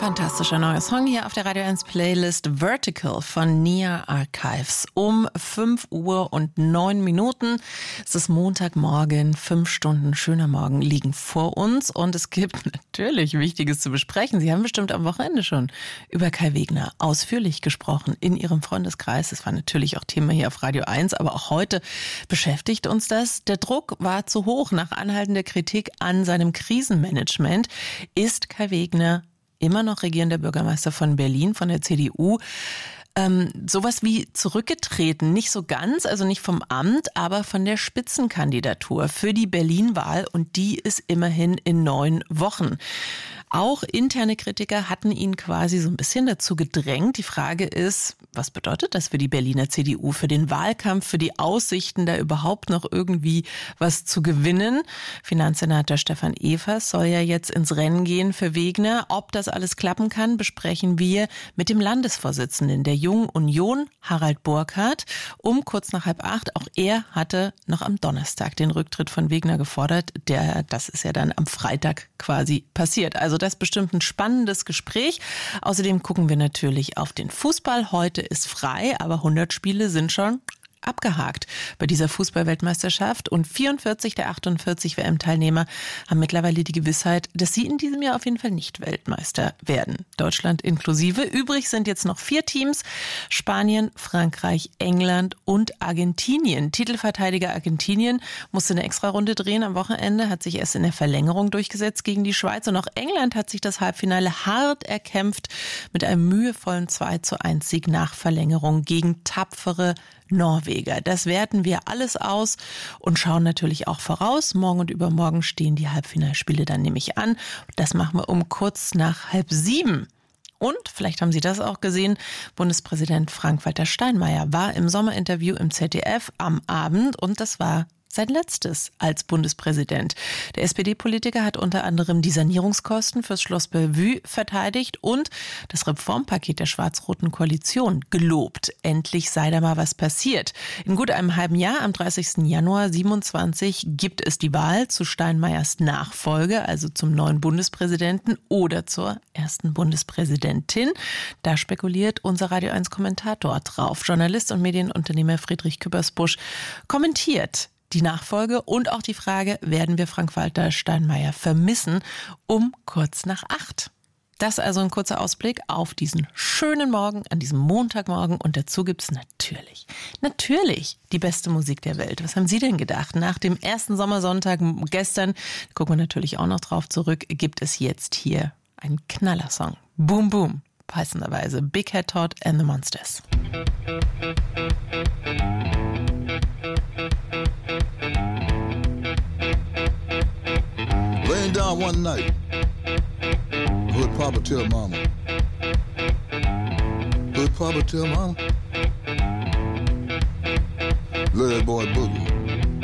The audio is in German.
Fantastischer neuer Song hier auf der Radio 1 Playlist Vertical von Nia Archives. Um 5:09 Es ist Montagmorgen, 5 Stunden schöner Morgen liegen vor uns und es gibt natürlich Wichtiges zu besprechen. Sie haben bestimmt am Wochenende schon über Kai Wegner ausführlich gesprochen in Ihrem Freundeskreis. Das war natürlich auch Thema hier auf Radio 1, aber auch heute beschäftigt uns das. Der Druck war zu hoch nach anhaltender Kritik an seinem Krisenmanagement. Ist Kai Wegner immer noch regierender Bürgermeister von Berlin, von der CDU. Sowas wie zurückgetreten, nicht so ganz, also nicht vom Amt, aber von der Spitzenkandidatur für die Berlin-Wahl und die ist immerhin in 9 Wochen. Auch interne Kritiker hatten ihn quasi so ein bisschen dazu gedrängt. Die Frage ist, was bedeutet das für die Berliner CDU, für den Wahlkampf, für die Aussichten, da überhaupt noch irgendwie was zu gewinnen? Finanzsenator Stefan Evers soll ja jetzt ins Rennen gehen für Wegner. Ob das alles klappen kann, besprechen wir mit dem Landesvorsitzenden der Jungen Union, Harald Burkhardt, um kurz nach 7:30. Auch er hatte noch am Donnerstag den Rücktritt von Wegner gefordert. Das ist ja dann am Freitag quasi passiert. Also das ist bestimmt ein spannendes Gespräch. Außerdem gucken wir natürlich auf den Fußball. Heute ist frei, aber 100 Spiele sind schon abgehakt bei dieser Fußball-Weltmeisterschaft und 44 der 48 WM-Teilnehmer haben mittlerweile die Gewissheit, dass sie in diesem Jahr auf jeden Fall nicht Weltmeister werden. Deutschland inklusive. Übrig sind jetzt noch 4 Teams. Spanien, Frankreich, England und Argentinien. Titelverteidiger Argentinien musste eine Extrarunde drehen am Wochenende, hat sich erst in der Verlängerung durchgesetzt gegen die Schweiz und auch England hat sich das Halbfinale hart erkämpft mit einem mühevollen 2:1 Sieg nach Verlängerung gegen tapfere Norweger. Das werten wir alles aus und schauen natürlich auch voraus. Morgen und übermorgen stehen die Halbfinalspiele dann nämlich an. Das machen wir um kurz nach 6:30. Und, vielleicht haben Sie das auch gesehen, Bundespräsident Frank-Walter Steinmeier war im Sommerinterview im ZDF am Abend und das war sein letztes als Bundespräsident. Der SPD-Politiker hat unter anderem die Sanierungskosten fürs Schloss Bellevue verteidigt und das Reformpaket der schwarz-roten Koalition gelobt. Endlich sei da mal was passiert. In gut einem halben Jahr, am 30. Januar 27, gibt es die Wahl zu Steinmeiers Nachfolge, also zum neuen Bundespräsidenten oder zur ersten Bundespräsidentin. Da spekuliert unser Radio 1-Kommentator drauf. Journalist und Medienunternehmer Friedrich Küppersbusch kommentiert die Nachfolge und auch die Frage, werden wir Frank-Walter Steinmeier vermissen, um kurz nach 8. Das also ein kurzer Ausblick auf diesen schönen Morgen, an diesem Montagmorgen. Und dazu gibt es natürlich die beste Musik der Welt. Was haben Sie denn gedacht? Nach dem ersten Sommersonntag gestern, gucken wir natürlich auch noch drauf zurück, gibt es jetzt hier einen Knallersong. Boom Boom, passenderweise Big Head Todd and the Monsters. Laying down one night, would Papa tell Mama? Would Papa tell Mama? Let that boy boogie.